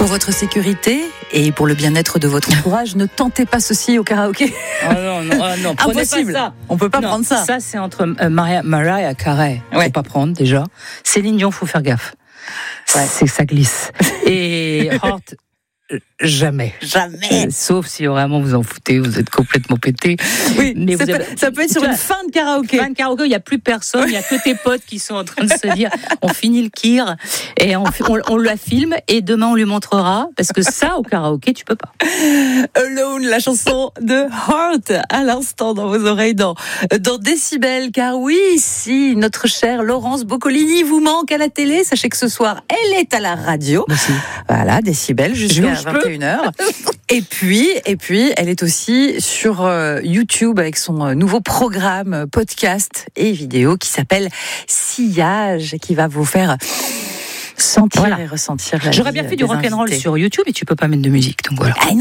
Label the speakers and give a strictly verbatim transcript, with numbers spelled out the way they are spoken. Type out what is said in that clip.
Speaker 1: Pour votre sécurité et pour le bien-être de votre entourage, ne tentez pas ceci au karaoké.
Speaker 2: Oh non, non, oh non, prenez
Speaker 1: Impossible.
Speaker 2: pas ça.
Speaker 1: On peut pas
Speaker 2: non,
Speaker 1: prendre ça.
Speaker 2: Ça, c'est entre euh, Mariah, Mariah Carey.
Speaker 1: Ouais.
Speaker 2: Faut pas prendre déjà. Céline Dion, faut faire gaffe.
Speaker 1: Ouais.
Speaker 2: C'est ça glisse. Et Heart, jamais.
Speaker 1: Jamais.
Speaker 2: Euh, sauf si vraiment vous en foutez, vous êtes complètement pété.
Speaker 1: Oui,
Speaker 2: mais
Speaker 1: ça,
Speaker 2: vous
Speaker 1: peut,
Speaker 2: avez...
Speaker 1: ça peut être sur
Speaker 2: Tu
Speaker 1: une
Speaker 2: vois,
Speaker 1: fin de karaoké.
Speaker 2: Fin de karaoké, il n'y a plus personne, il n'y a que tes potes qui sont en train de se dire on finit le kir et on, on, on la filme et demain on lui montrera parce que ça au karaoké tu peux pas.
Speaker 1: Alone, la chanson de Heart à l'instant dans vos oreilles dans, dans Décibel. Car oui, si notre chère Laurence Boccolini vous manque à la télé, sachez que ce soir elle est à la radio.
Speaker 2: Merci.
Speaker 1: Voilà, Décibel jusqu'à vingt et une heures. Et puis, et puis, elle est aussi sur euh, YouTube avec son euh, nouveau programme euh, podcast et vidéo qui s'appelle Sillage, qui va vous faire sentir
Speaker 2: voilà.
Speaker 1: et ressentir la
Speaker 2: J'aurais
Speaker 1: vie
Speaker 2: bien fait du
Speaker 1: des
Speaker 2: rock'n'roll
Speaker 1: invités.
Speaker 2: sur YouTube et tu peux pas mettre de musique, donc voilà.
Speaker 1: Ah, non,